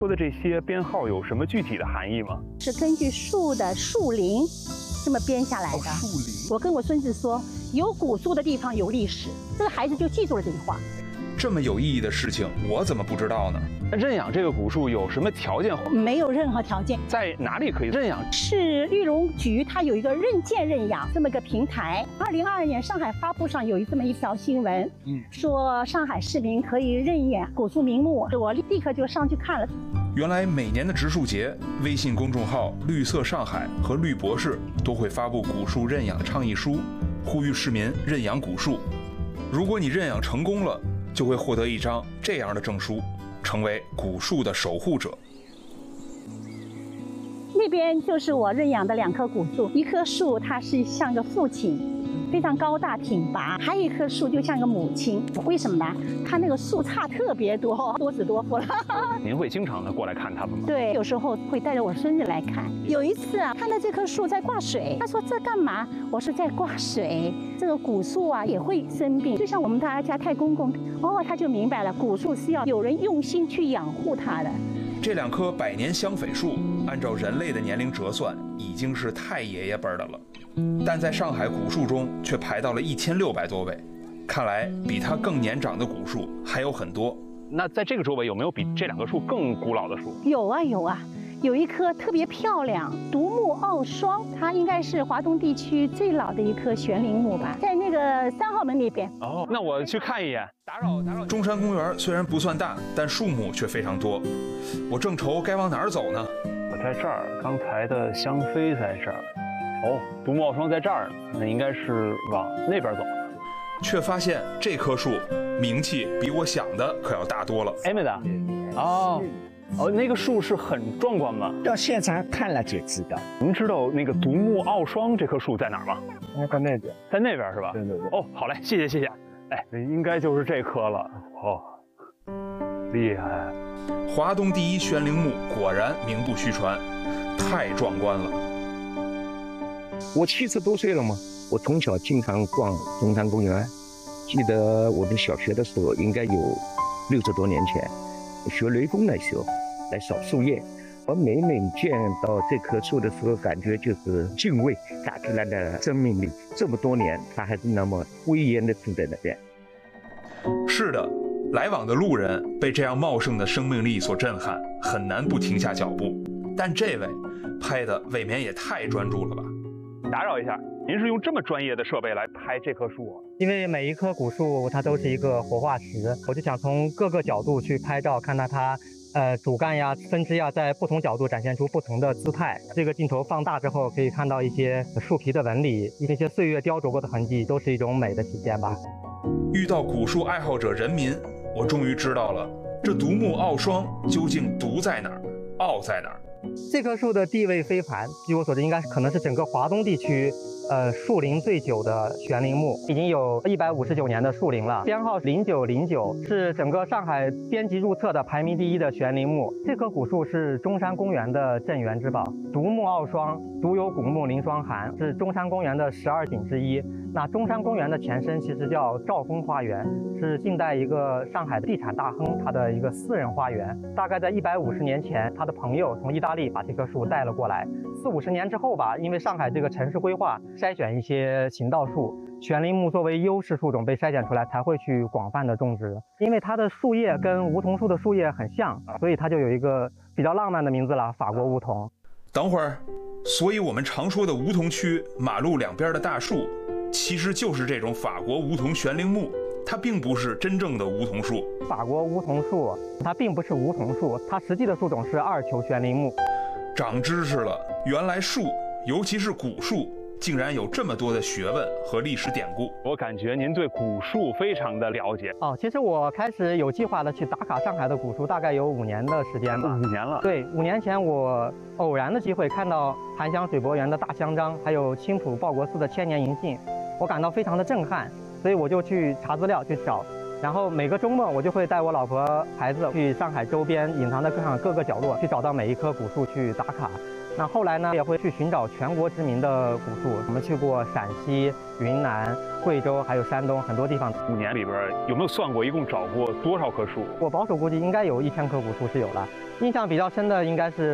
说的这些编号有什么具体的含义吗？ 是根据树的树龄这么编下来的。 树龄。 我跟我孙子说，有古树的地方有历史，这个孩子就记住了这句话。 这么有意义的事情，我怎么不知道呢？ 认养这个古树有什么条件？ 没有任何条件。 在哪里可以认养？ 是绿农局，它有一个认建认养这么一个平台。2022年上海发布上有这么一条新闻，说上海市民可以认养古树名木，我立刻就上去看了。 原来每年的植树节，微信公众号“绿色上海”和绿博士都会发布古树认养倡议书，呼吁市民认养古树。如果你认养成功了，就会获得一张这样的证书，成为古树的守护者。 那边就是我认养的2棵古树，一棵树它是像个父亲，非常高大挺拔，还有一棵树就像个母亲。为什么呢？它那个树杈特别多，多子多福了。 您会经常的过来看它们吗？ 对，有时候会带着我孙子来看。有一次啊，看到这棵树在挂水，他说这干嘛？我说在挂水。这个古树啊也会生病，就像我们大家太公公，他就明白了，古树是要有人用心去养护它的。 这2棵百年香榧树，按照人类的年龄折算，已经是太爷爷辈的了，但在上海古树中却排到了1600多位。看来比它更年长的古树还有很多。 那在这个周围有没有比这2棵树更古老的树？ 有啊有啊，有一棵特别漂亮，独木傲霜，它应该是华东地区最老的一棵悬铃木吧，在那个3号门那边。 那我去看一眼。打扰。 中山公园虽然不算大，但树木却非常多。我正愁该往哪儿走呢。 我在这儿，刚才的香妃在这儿。独木傲霜在这儿，那应该是往那边走。 却发现这棵树名气比我想的可要大多了。 妹子，那个树是很壮观吗？ 到现场看了就知道。 您知道那个独木傲霜这棵树在哪儿吗？ 在那边， 在那边是吧？ 对。 好嘞，谢谢。应该就是这棵了。厉害！ 华东第一悬铃木果然名不虚传，太壮观了。 我70多岁了嘛，我从小经常逛中山公园，记得我们小学的时候，应该有60多年前，学雷锋的时候来扫树叶。我每见到这棵树的时候，感觉就是敬畏大自然的生命力。这么多年，它还是那么威严地站在那边。 是的，来往的路人被这样茂盛的生命力所震撼，很难不停下脚步。但这位拍的未免也太专注了吧？ 打扰一下，您是用这么专业的设备来拍这棵树啊？ 因为每一棵古树它都是一个活化石，我就想从各个角度去拍照，看到它主干呀、分支呀，在不同角度展现出不同的姿态。这个镜头放大之后，可以看到一些树皮的纹理，一些岁月雕琢过的痕迹，都是一种美的体现吧。 遇到古树爱好者人民，我终于知道了，这独木傲霜究竟独在哪儿，傲在哪儿。 这棵树的地位非凡，据我所知，应该可能是整个华东地区树龄最久的悬铃木，已经有159年的树龄了，编号0909，是整个上海编辑入册的排名第1的悬铃木。这棵古树是中山公园的镇园之宝，独木傲霜，独有古木临霜寒，是中山公园的12景之一。那中山公园的前身其实叫兆丰花园，是近代一个上海地产大亨他的一个私人花园。大概在150年前，他的朋友从意大利把这棵树带了过来。40-50年之后吧，因为上海这个城市规划筛选一些行道树，悬铃木作为优势树种被筛选出来，才会去广泛的种植。因为它的树叶跟梧桐树的树叶很像，所以它就有一个比较浪漫的名字了——法国梧桐。 等会儿，所以我们常说的梧桐区马路两边的大树，其实就是这种法国梧桐悬铃木，它并不是真正的梧桐树。 法国梧桐树它并不是梧桐树，它实际的树种是2球悬铃木。 长知识了，原来树，尤其是古树，竟然有这么多的学问和历史典故。 我感觉您对古树非常的了解。 其实我开始有计划的去打卡上海的古树，大概有5年的时间吧。 5年了。 对，5年前我偶然的机会看到檀香水柏园的大香樟，还有青浦报国寺的千年银杏，我感到非常的震撼，所以我就去查资料去找。然后每个周末我就会带我老婆孩子去上海周边隐藏的各个角落去找到每一棵古树去打卡。 那后来呢，也会去寻找全国知名的古树。我们去过陕西、云南、贵州，还有山东很多地方。 5年里边有没有算过一共找过多少棵树？ 我保守估计应该有1000棵古树是有了。印象比较深的应该是